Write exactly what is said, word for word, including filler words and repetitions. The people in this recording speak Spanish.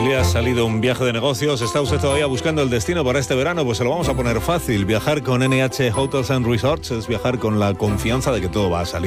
le ha salido un viaje de negocios, ¿está usted todavía buscando el destino para este verano? Pues se lo vamos a poner fácil. Viajar con N H Hotels and Resorts es viajar con la confianza de que todo va a salir